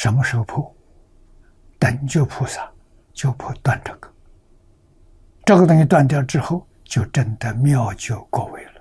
什么时候破？等觉菩萨就破断这个，这个东西断掉之后，就真的妙觉果位了。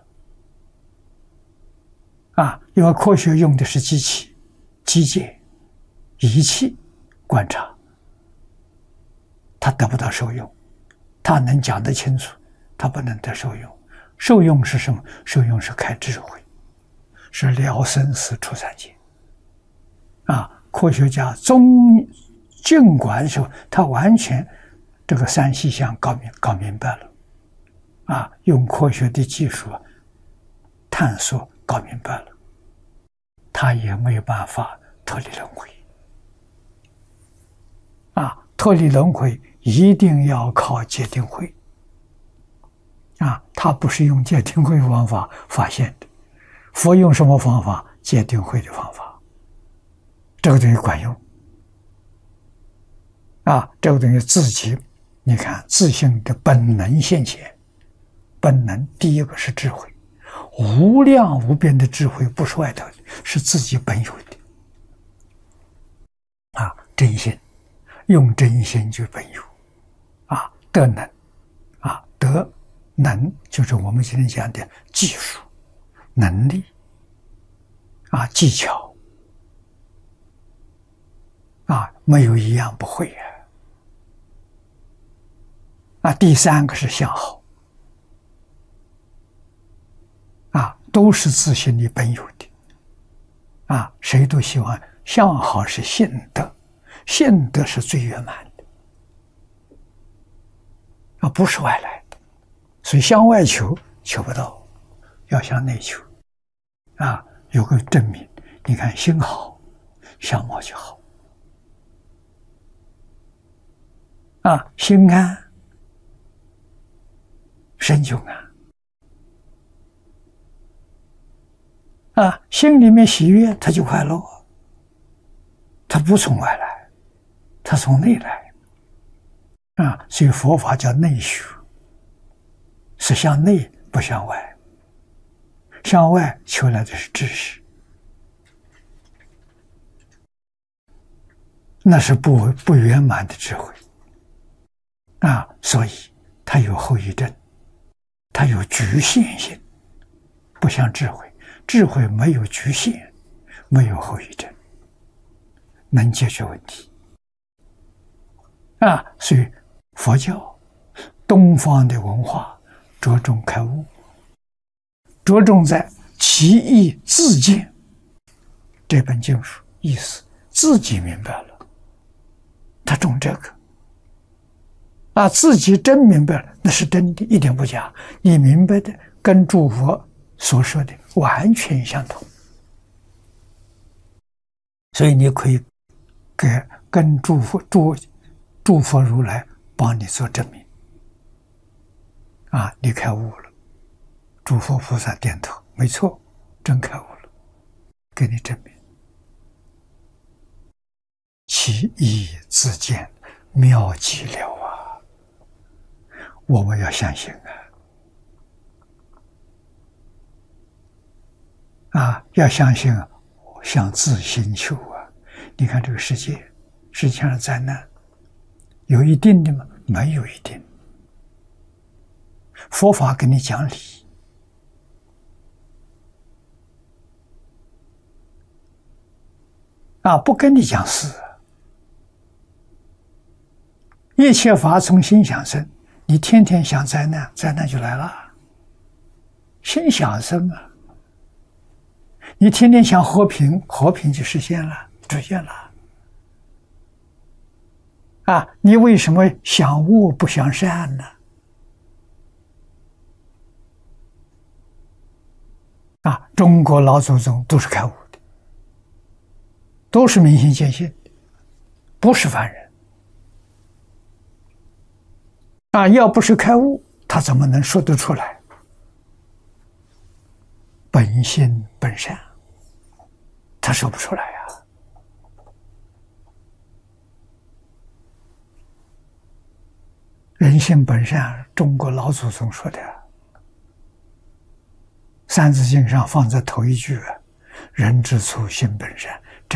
因为科学用的是机器、机械、仪器观察，它得不到受用，它能讲得清楚，它不能得受用。受用是什么？受用是开智慧，是了生死出三界。科学家尽管的时候，他完全这个三细相搞明白了，用科学的技术探索搞明白了，他也没有办法脱离轮回。脱离轮回一定要靠戒定慧。他不是用戒定慧方法发现的，佛用什么方法？戒定慧的方法，这个东西管用。这个东西自己，你看自性的本能现前，本能第一个是智慧，无量无边的智慧，不是外头的，是自己本有的。真心，用真心就本有。德能，德能就是我们今天讲的技术、能力，技巧，没有一样不会第三个是相好，都是自心里本有的，谁都希望相好是信德，信德是最圆满的，不是外来的，所以向外求不到，要向内求，有个证明，你看心好，相貌就好，心安，身就安，心里面喜悦，他就快乐，他不从外来，他从内来，所以佛法叫内修，是向内不向外，向外求来的是知识，那是不圆满的智慧，所以它有后遗症，它有局限性，不像智慧，智慧没有局限，没有后遗症，能解决问题。所以佛教东方的文化着重开悟，着重在其意自见，这本经书意思自己明白了，他重这个，自己真明白了，那是真的，一点不假。你明白的跟诸佛所说的完全相同，所以你可以跟诸佛如来帮你做证明，你开悟了，诸佛菩萨点头，没错，真开悟了，给你证明，其意自见，妙极了我们要相信要相信向自心求你看这个世界实际上是灾难，有一定的吗？没有一定。佛法跟你讲理，不跟你讲事。一切法从心想生，你天天想灾难，灾难就来了。心想生你天天想和平，和平就实现了，出现了。你为什么想恶不想善呢？中国老祖宗都是开悟的，都是明心见性的，不是凡人。要不是开悟，他怎么能说得出来？本心本善，他说不出来人性本善，中国老祖宗说的，《三字经》上放在头一句，人之初，性本善。